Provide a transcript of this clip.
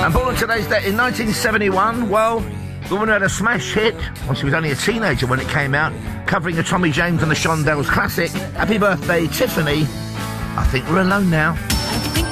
And born on today's date in 1971, well, the woman had a smash hit when she was only a teenager when it came out, covering a Tommy James and the Shondells classic, Happy Birthday, Tiffany. I think we're alone now.